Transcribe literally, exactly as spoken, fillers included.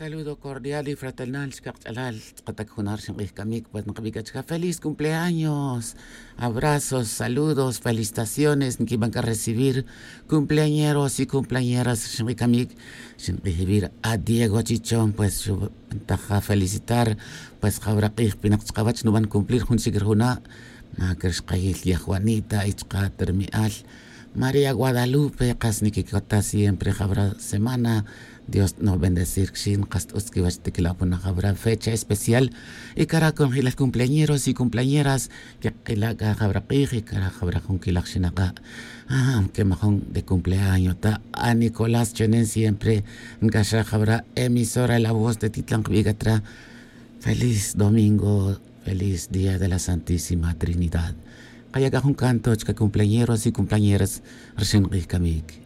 Saludo cordial y fraternal, Xcaqchalal, Tqatakjunar, Xinqijkamik, pues Nqabikachka. Feliz cumpleaños, abrazos, saludos, felicitaciones, Nqibanka recibir cumpleañeros y cumpleañeras, Xinqijkamik, Xinqijibir a Diego Chichón, pues taja felicitar, pues Jabraqij, Pinaqchqabach, no van a cumplir, Junsikirjuna, Makershqayil, ya Juanita, Ichqa Termial, María Guadalupe, Kasnikikota siempre, Jabra semana. Dios nos bendecir, Xin, Kastuski, Bachtikilapuna, Jabra, fecha especial. Y cara con gilas cumpleañeros y cumpleañeras, que Kilaga Jabra Piji, cara Jabra con Kilak Xinaga. Ah, que majón de cumpleaños. Ta a Nicolás Chenen siempre, Gasha Jabra, emisora la voz de Titlan Vigatra. Feliz domingo, feliz día de la Santísima Trinidad. Kaya un canto, que cumpleañeros y cumpleañeras, recién Kamik.